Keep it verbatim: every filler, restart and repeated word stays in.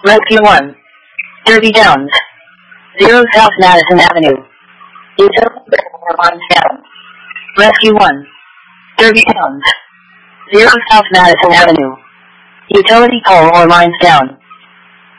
Rescue one. Derby Downs. Zero South Madison Avenue. Utility pole lines down. Rescue one. Derby Downs. Zero South Madison Avenue. Utility pole or lines down.